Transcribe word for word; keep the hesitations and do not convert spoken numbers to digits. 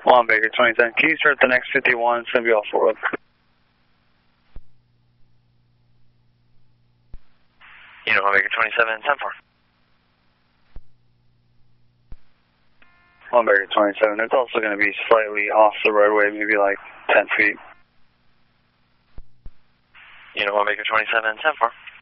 One Baker twenty-seven. Can you start the next fifty-one? It's going to be all four up. You know, One Baker twenty-seven, ten four. One Baker twenty-seven. It's also going to be slightly off the roadway, maybe like ten feet. You know, One Baker twenty-seven, ten four.